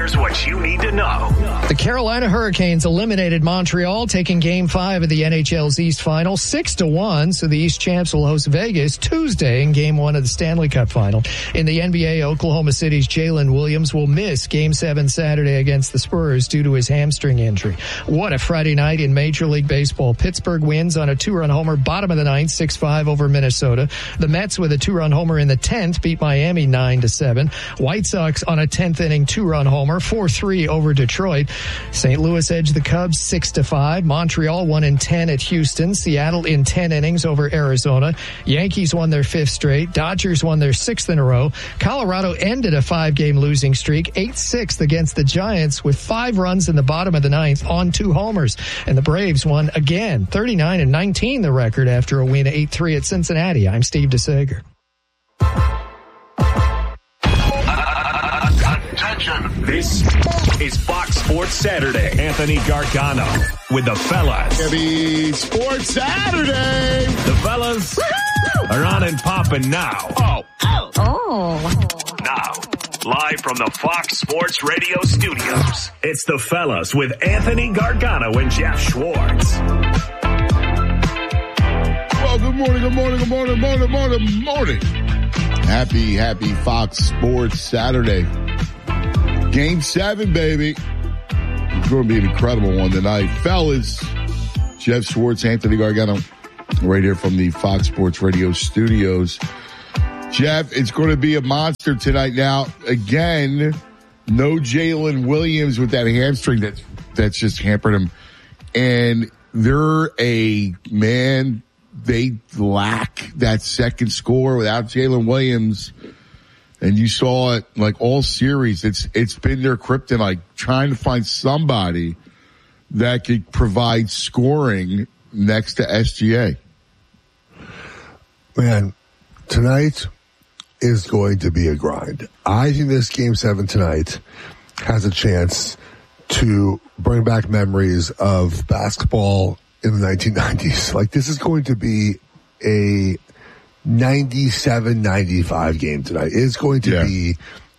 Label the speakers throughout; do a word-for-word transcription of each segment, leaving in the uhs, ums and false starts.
Speaker 1: Here's what you need to know.
Speaker 2: The Carolina Hurricanes eliminated Montreal, taking Game Five of the N H L's East Final six to one. So the East champs will host Vegas Tuesday in Game One of the Stanley Cup Final. In the N B A, Oklahoma City's Jalen Williams will miss Game Seven Saturday against the Spurs due to his hamstring injury. What a Friday night in Major League Baseball! Pittsburgh wins on a two-run homer, bottom of the ninth, six five over Minnesota. The Mets with a two-run homer in the tenth beat Miami nine to seven. White Sox on a tenth inning two-run homer, four three over Detroit. Saint Louis edged the Cubs six to five. Montreal won in ten at Houston. Seattle in ten innings over Arizona. Yankees won their fifth straight. Dodgers won their sixth in a row. Colorado ended a five-game losing streak, eight six against the Giants with five runs in the bottom of the ninth on two homers. And the Braves won again, thirty-nine and nineteen the record after a win eight three at Cincinnati. I'm Steve DeSager.
Speaker 1: This is Fox Sports Saturday. Anthony Gargano with the fellas.
Speaker 3: Happy Sports Saturday.
Speaker 1: The fellas Woo-hoo! Are on and popping now. Oh.
Speaker 4: Oh. Oh.
Speaker 1: Now, live from the Fox Sports Radio studios, it's the fellas with Anthony Gargano and Jeff Schwartz.
Speaker 3: Well, good morning, good morning, good morning, morning, morning, morning. Happy, happy Fox Sports Saturday. Game seven, baby. It's going to be an incredible one tonight. Fellas, Jeff Schwartz, Anthony Gargano, right here from the Fox Sports Radio studios. Jeff, it's going to be a monster tonight. Now, again, no Jalen Williams with that hamstring that's, that's just hampered him. And they're a, man, they lack that second score without Jalen Williams. And you saw it like all series. It's it's been their kryptonite, trying to find somebody that could provide scoring next to S G A.
Speaker 5: Man, tonight is going to be a grind. I think this Game seven tonight has a chance to bring back memories of basketball in the nineteen nineties. Like, this is going to be a ninety-seven ninety-five game tonight. It's going to yeah. be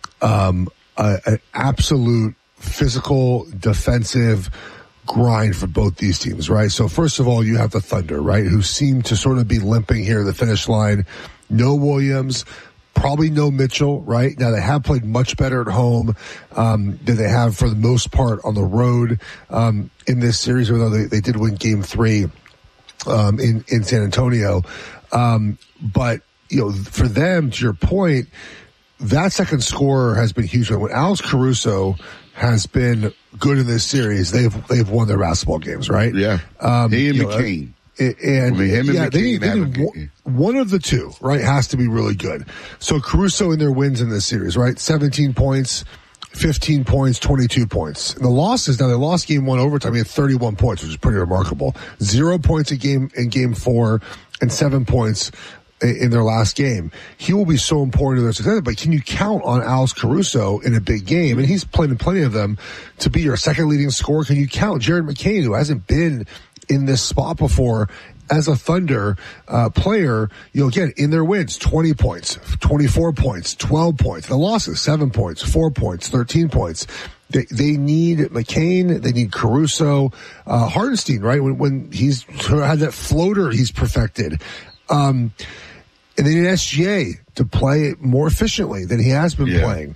Speaker 5: um, a, an absolute physical, defensive grind for both these teams, right? So first of all, you have the Thunder, right, who seem to sort of be limping here at the finish line. No Williams, probably no Mitchell, right? Now, they have played much better at home um, than they have for the most part on the road um, in this series, although they, they did win game three um, in, in San Antonio. Um, but, you know, for them, to your point, that second scorer has been huge. When Alex Caruso has been good in this series, they've, they've won their basketball games, right?
Speaker 3: Yeah.
Speaker 5: Um,
Speaker 3: he and
Speaker 5: you
Speaker 3: McCain.
Speaker 5: Know, and,
Speaker 3: I mean, him and
Speaker 5: yeah,
Speaker 3: McCain
Speaker 5: they need, they need
Speaker 3: one,
Speaker 5: one of the two, right, has to be really good. So Caruso in their wins in this series, right? seventeen points, fifteen points, twenty-two points. And the losses, now they lost game one overtime. He had thirty-one points, which is pretty remarkable. Zero points a game in game four and seven points in their last game. He will be so important to their success, but can you count on Alex Caruso in a big game? And he's played in plenty of them to be your second leading scorer. Can you count Jared McCain, who hasn't been in this spot before as a Thunder uh, player, you know, again, in their wins, twenty points, twenty-four points, twelve points. The losses, seven points, four points, thirteen points. They, they need McCain. They need Caruso. Uh, Hartenstein, right? When, when he's had that floater he's perfected. Um, and they need S G A to play more efficiently than he has been yeah. playing.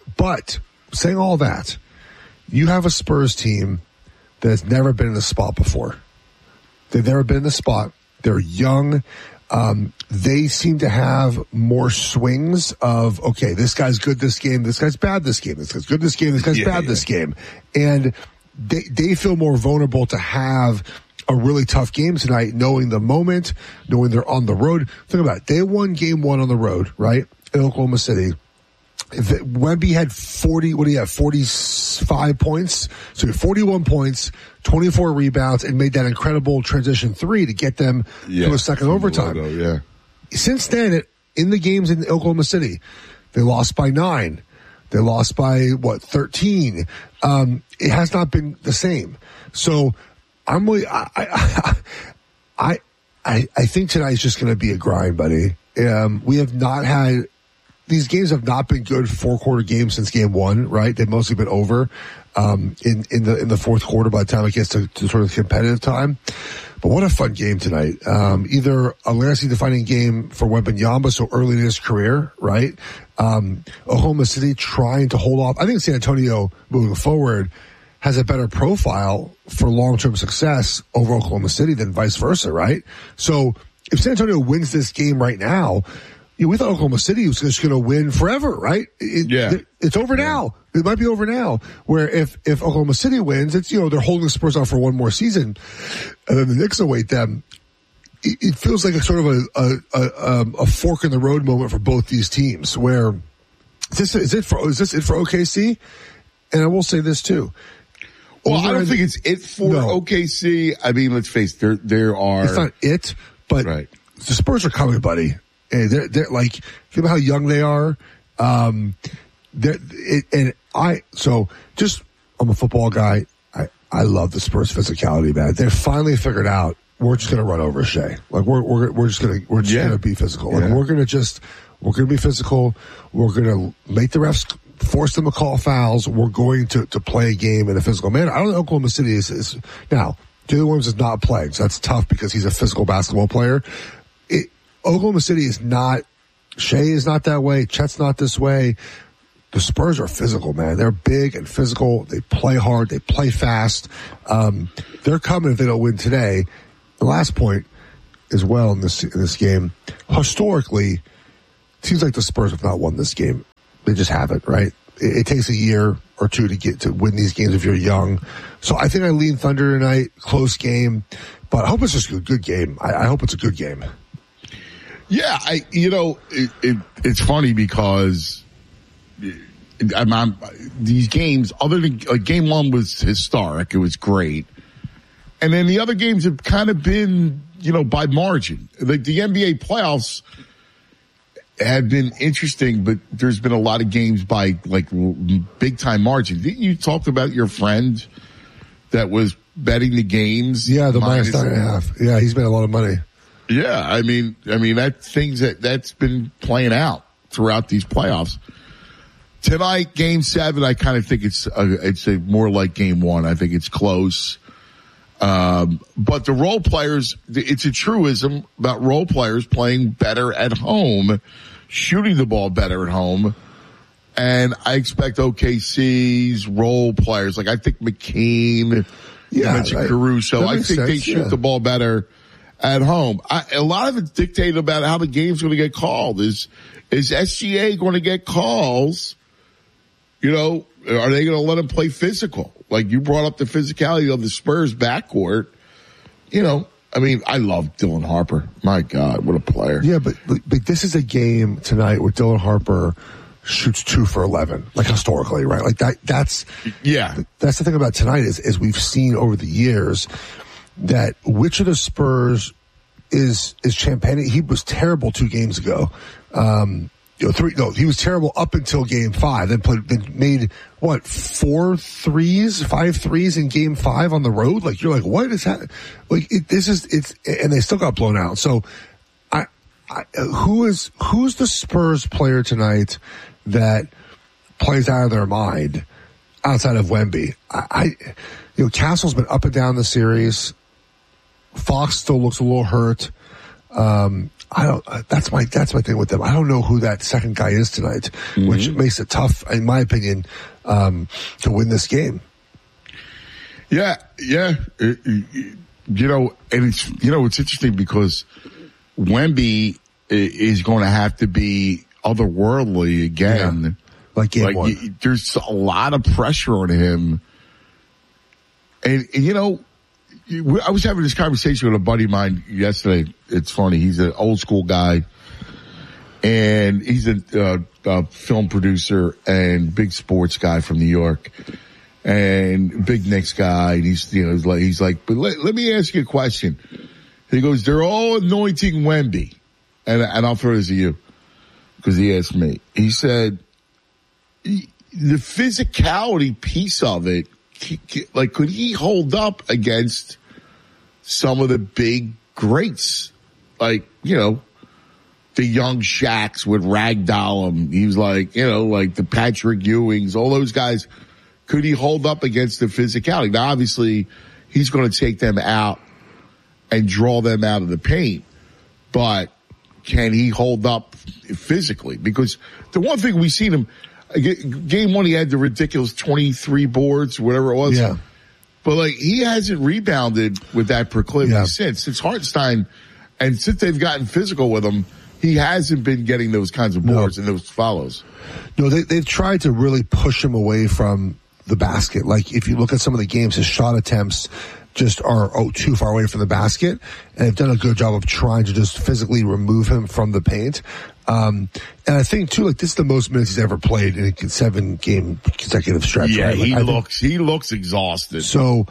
Speaker 5: But saying all that, you have a Spurs team that has never been in the spot before. They've never been in the spot. They're young. Um, they seem to have more swings of, okay, this guy's good this game, this guy's bad this game, this guy's good this game, this guy's yeah, bad yeah. this game. And they, they feel more vulnerable to have a really tough game tonight, knowing the moment, knowing they're on the road. Think about it. They won game one on the road, right, in Oklahoma City. If Wemby had forty, what do you have, forty-five points? So he had forty-one points, twenty-four rebounds, and made that incredible transition three to get them yeah, to a second overtime.
Speaker 3: Logo, yeah.
Speaker 5: Since then, it, in the games in Oklahoma City, they lost by nine. They lost by, what, thirteen. Um, it has not been the same. So I'm really, I, I, I, I, I think tonight's just going to be a grind, buddy. Um, we have not had these games have not been good four quarter games since game one, right? They've mostly been over, um, in, in the, in the fourth quarter by the time it gets to, to sort of competitive time. But what a fun game tonight. Um, either a legacy defining game for Wembanyama so early in his career, right? Um, Oklahoma City trying to hold off. I think San Antonio moving forward has a better profile for long-term success over Oklahoma City than vice versa, right? So if San Antonio wins this game right now, you know, we thought Oklahoma City was just going to win forever, right? It,
Speaker 3: yeah.
Speaker 5: It, it's over yeah. now. It might be over now. Where if, if Oklahoma City wins, it's, you know, they're holding the Spurs out for one more season, and then the Knicks await them. It, it feels like a sort of a, a, a, a fork in the road moment for both these teams where is this, is it for, is this it for O K C? And I will say this too.
Speaker 3: Well, I don't think it's it for no. O K C. I mean, let's face it, there, there are.
Speaker 5: It's not it, but
Speaker 3: right.
Speaker 5: the Spurs are coming, buddy. And they're, they're like, think about how young they are. Um, they're, it, and I, so just, I'm a football guy. I, I love the Spurs physicality, man. They've finally figured out we're just going to run over Shea. Like we're, we're, we're just going to, we're just yeah. going to be physical. Like yeah. we're going to just, we're going to be physical. We're going to make the refs force them to call fouls. We're going to, to play a game in a physical manner. I don't know Oklahoma City is, is now, Jalen Williams is not playing, so that's tough because he's a physical basketball player. It, Oklahoma City is not, Shea is not that way. Chet's not this way. The Spurs are physical, man. They're big and physical. They play hard. They play fast. Um, they're coming if they don't win today. The last point as well in this, in this game, historically, it seems like the Spurs have not won this game. They just haven't, right? It, it takes a year or two to get to win these games if you're young. So I think I lean Thunder tonight. Close game. But I hope it's just a good game. I, I hope it's a good game.
Speaker 3: Yeah, I, you know, it, it, it's funny because I'm, I'm, these games, other than like game one was historic. It was great. And then the other games have kind of been, you know, by margin. Like the N B A playoffs have been interesting, but there's been a lot of games by like big time margin. Didn't you talk about your friend that was betting the games?
Speaker 5: Yeah, the minus nine and a half. Yeah, he's made a lot of money.
Speaker 3: Yeah, I mean, I mean that things that that's been playing out throughout these playoffs. Tonight, game seven, I kind of think it's a, it's a more like game one. I think it's close. Um, but the role players, it's a truism about role players playing better at home, shooting the ball better at home. And I expect O K C's role players, like I think McCain, yeah, you mentioned right. Caruso, I think sense, they shoot yeah. the ball better at home. I, a lot of it's dictated about how the game's going to get called. Is, is S G A going to get calls? You know, are they going to let them play physical? Like you brought up the physicality of the Spurs backcourt. You know, I mean, I love Dylan Harper. My God, what a player.
Speaker 5: Yeah, but, but this is a game tonight where Dylan Harper shoots two for eleven, like historically, right? Like that, that's,
Speaker 3: yeah,
Speaker 5: that's the thing about tonight is, is we've seen over the years that which of the Spurs is, is championing. He was terrible two games ago. Um, you know, three, no, he was terrible up until game five, then played, then made what, four threes, five threes in game five on the road. Like, you're like, what is that? Like, it, this is, it's, and they still got blown out. So I, I, who is, who's the Spurs player tonight that plays out of their mind outside of Wemby? I, I you know, Castle's been up and down the series. Fox still looks a little hurt. Um, I don't, that's my, that's my thing with them. I don't know who that second guy is tonight, mm-hmm. which makes it tough, in my opinion, um, to win this game.
Speaker 3: Yeah. Yeah. It, it, you know, and it's, you know, it's interesting because Wemby is going to have to be otherworldly again.
Speaker 5: Yeah. Like game
Speaker 3: like,
Speaker 5: one.
Speaker 3: There's a lot of pressure on him. And, and you know, I was having this conversation with a buddy of mine yesterday. It's funny. He's an old school guy and he's a, uh, a film producer and big sports guy from New York and big Knicks guy. And he's, you know, he's like, he's like, but let, let me ask you a question. He goes, they're all anointing Wemby. And, and I'll throw this to you because he asked me. He said, the physicality piece of it, like, could he hold up against some of the big greats? Like, you know, the young Shaqs would ragdoll him. He was like, you know, like the Patrick Ewings, all those guys. Could he hold up against the physicality? Now, obviously, he's going to take them out and draw them out of the paint. But can he hold up physically? Because the one thing we've seen him, game one, he had the ridiculous twenty-three boards, whatever it was.
Speaker 5: Yeah.
Speaker 3: But like, he hasn't rebounded with that proclivity yeah. since. Since Hartenstein, and since they've gotten physical with him, he hasn't been getting those kinds of boards no. and those follows.
Speaker 5: No, they, they've tried to really push him away from the basket. Like, if you look at some of the games, his shot attempts just are oh, too far away from the basket, and they've done a good job of trying to just physically remove him from the paint. Um, and I think too, like, this is the most minutes he's ever played in a seven game consecutive stretch.
Speaker 3: Yeah,
Speaker 5: right? Like,
Speaker 3: he
Speaker 5: I
Speaker 3: looks,
Speaker 5: think,
Speaker 3: he looks exhausted.
Speaker 5: So,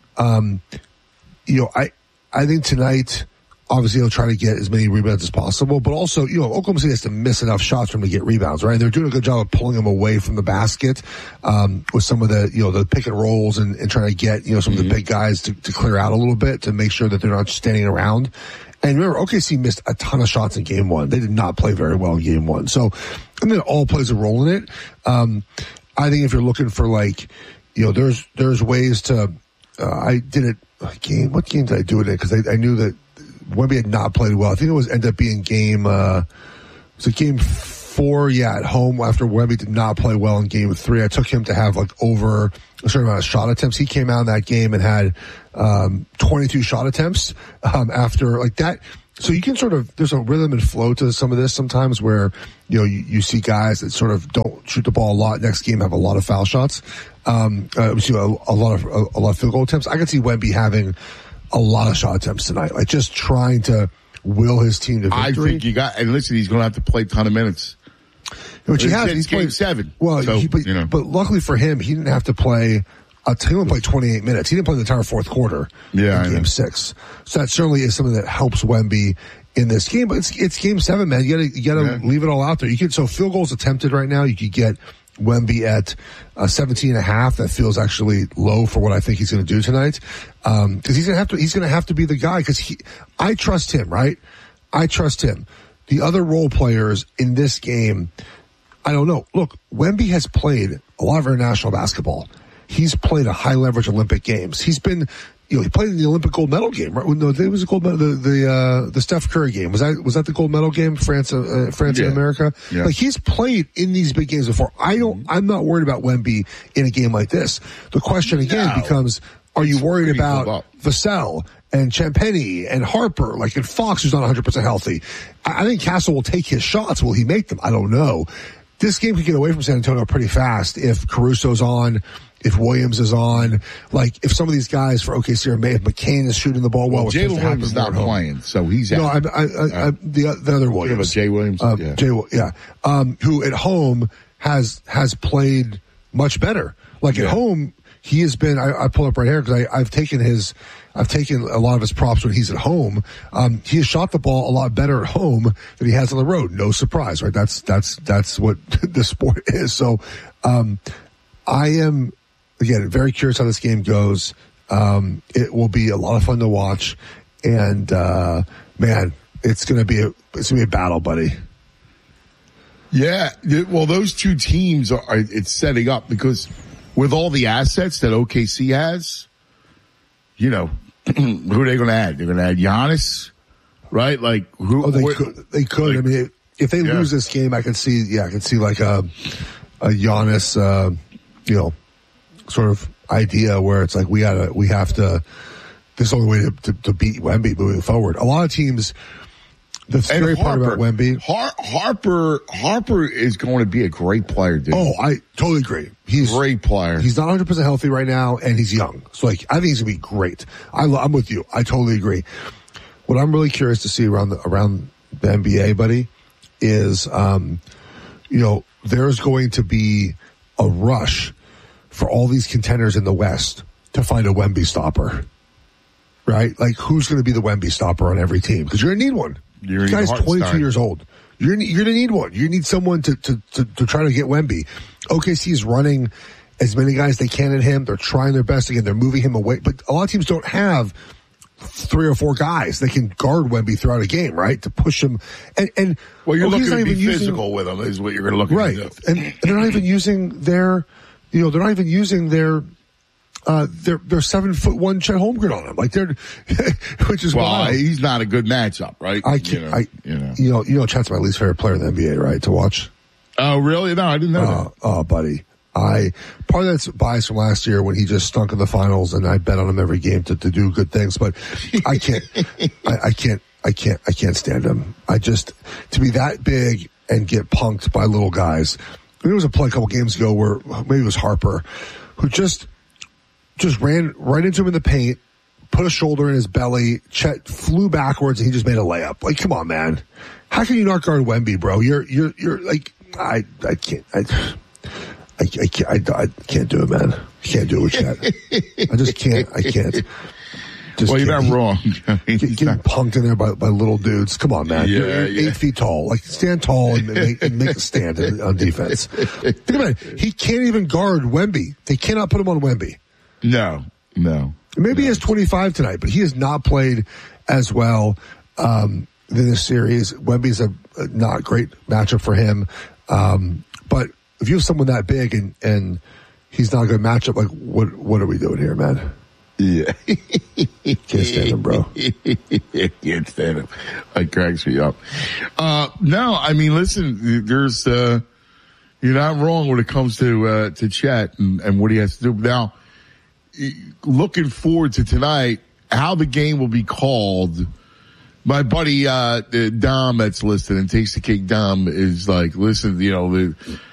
Speaker 5: um, you know, I, I think tonight, obviously he'll try to get as many rebounds as possible, but also, you know, Oklahoma City has to miss enough shots for him to get rebounds, right? They're doing a good job of pulling him away from the basket, um, with some of the, you know, the pick and rolls and, and trying to get, you know, some mm-hmm. of the big guys to, to clear out a little bit to make sure that they're not standing around. And remember, O K C missed a ton of shots in game one. They did not play very well in game one. So, and then it all plays a role in it. Um, I think if you're looking for, like, you know, there's, there's ways to, uh, I did it, game, what game did I do it in? Cause I, I knew that Wemby had not played well. I think it was ended up being game, uh, was it game four? Yeah, at home after Wemby did not play well in game three. I took him to have like over a certain amount of shot attempts. He came out in that game and had, um, twenty-two shot attempts, um, after like that. So you can sort of, there's a rhythm and flow to some of this sometimes where, you know, you, you see guys that sort of don't shoot the ball a lot. Next game have a lot of foul shots. Um, uh, we see a, a lot of, a, a lot of field goal attempts. I could see Wemby having a lot of shot attempts tonight, like just trying to will his team to victory.
Speaker 3: I think you got, and listen, he's going to have to play a ton of minutes.
Speaker 5: Which he has.
Speaker 3: He's
Speaker 5: played
Speaker 3: game seven.
Speaker 5: Well,
Speaker 3: so,
Speaker 5: he, but,
Speaker 3: you know.
Speaker 5: but luckily for him, he didn't have to play. Uh, he only played twenty-eight minutes. He didn't play the entire fourth quarter.
Speaker 3: Yeah,
Speaker 5: in game six. So that certainly is something that helps Wemby in this game. But it's it's game seven, man. You got to you got to yeah. leave it all out there. You could so field goals attempted right now. You could get Wemby at uh, seventeen and a half. That feels actually low for what I think he's going to do tonight. Um, cause he's going to have to, he's going to have to be the guy. Cause he, I trust him, right? I trust him. The other role players in this game, I don't know. Look, Wemby has played a lot of international basketball. He's played a high leverage Olympic games. He's been, you know, he played in the Olympic gold medal game, right? No, it was a gold medal, the, the, uh, the Steph Curry game. Was that, was that the gold medal game? France, uh, France
Speaker 3: yeah.
Speaker 5: and America?
Speaker 3: Yeah.
Speaker 5: Like, he's played in these big games before. I don't, I'm not worried about Wemby in a game like this. The question again
Speaker 3: no.
Speaker 5: becomes, are you worried about Vassell and Champagny and Harper, like, and Fox, who's not one hundred percent healthy? I, I think Castle will take his shots. Will he make them? I don't know. This game could get away from San Antonio pretty fast if Caruso's on, if Williams is on, like, if some of these guys for O K C are made, if McCain is shooting the ball well,
Speaker 3: well Jalen Williams is not playing, so he's out.
Speaker 5: No, I, I, I, I, the, the other Williams.
Speaker 3: Jay Williams?
Speaker 5: Um,
Speaker 3: yeah.
Speaker 5: Jay, yeah. Um, who at home has, has played much better. Like, yeah. at home, he has been, I, I pull up right here because I've taken his, I've taken a lot of his props when he's at home. Um, he has shot the ball a lot better at home than he has on the road. No surprise, right? That's, that's, that's what the sport is. So, um, I am, again, very curious how this game goes. Um, it will be a lot of fun to watch. And, uh, man, it's going to be a, it's going to be a battle, buddy.
Speaker 3: Yeah. Well, those two teams are, it's setting up because with all the assets that O K C has, you know, who are they going to add? They're going to add Giannis, right? Like, who?
Speaker 5: Oh, they wh- could. They could. Like, I mean, if they yeah. lose this game, I can see, yeah, I can see like a, a Giannis, uh, you know, sort of idea where it's like, we gotta, we have to, this is the only way to, to, to beat Wemby moving forward. A lot of teams, the scary part about Wemby.
Speaker 3: Har- Harper, Harper is going to be a great player, dude.
Speaker 5: Oh, I totally agree. He's
Speaker 3: great player.
Speaker 5: He's not one hundred percent healthy right now, and he's young. So, like, I think he's going to be great. I, I'm with you. I totally agree. What I'm really curious to see around the, around the N B A, buddy, is, um, you know, there's going to be a rush for all these contenders in the West to find a Wemby stopper. Right? Like, who's going to be the Wemby stopper on every team? Because you're going to need one.
Speaker 3: You're
Speaker 5: the guy's twenty-two years old. You're, you're going to need one. You need someone to, to, to, to try to get Wemby. O K C is running as many guys they can at him. They're trying their best. Again, they're moving him away. But a lot of teams don't have three or four guys that can guard Wemby throughout a game, right? To push him. And, and
Speaker 3: well, you're
Speaker 5: oh,
Speaker 3: looking to be
Speaker 5: using,
Speaker 3: physical with him is what you're going to look
Speaker 5: right.
Speaker 3: at.
Speaker 5: And, and they're not even using their, you know, they're not even using their, uh, their, their seven foot one Chet Holmgren on him. Like they're, which is
Speaker 3: well,
Speaker 5: wild.
Speaker 3: He's not a good matchup, right?
Speaker 5: I can't,
Speaker 3: you know,
Speaker 5: I, you know, you know, you know, Chet's my least favorite player in the N B A, right? To watch.
Speaker 3: Oh, really? No, I didn't know
Speaker 5: uh,
Speaker 3: that.
Speaker 5: Oh, buddy. I, part of that's bias from last year when he just stunk in the finals and I bet on him every game to, to do good things, but I can't, I, I can't, I can't, I can't stand him. I just, to be that big and get punked by little guys. There was a play a couple games ago where maybe it was Harper who just, just ran right into him in the paint, put a shoulder in his belly, Chet flew backwards and he just made a layup. Like, come on, man. How can you not guard Wemby, bro? You're, you're, you're like, I, I can't, I, I, I, can't, I, I can't do it, man. I can't do it with Chet. I just can't. I can't. Just
Speaker 3: well, you're
Speaker 5: can't.
Speaker 3: not wrong.
Speaker 5: Get, getting not... punked in there by, by little dudes. Come on, man.
Speaker 3: Yeah,
Speaker 5: you're, you're
Speaker 3: yeah.
Speaker 5: eight feet tall. Like, stand tall and make, and make a stand on defense. Think about it. He can't even guard Wemby. They cannot put him on Wemby.
Speaker 3: No, no.
Speaker 5: Maybe
Speaker 3: no.
Speaker 5: he has twenty-five tonight, but he has not played as well um, in this series. Wemby's a, a not great matchup for him. Um, but if you have someone that big and, and he's not a good matchup, like what what are we doing here, man?
Speaker 3: Yeah.
Speaker 5: Can't stand him, bro.
Speaker 3: Can't stand him. It cracks me up. Uh, no, I mean, listen, there's, uh, you're not wrong when it comes to, uh, to Chet and, and what he has to do. Now, looking forward to tonight, how the game will be called. My buddy, uh, Dom that's listed and Takes the Cake Dom is like, listen, you know, the,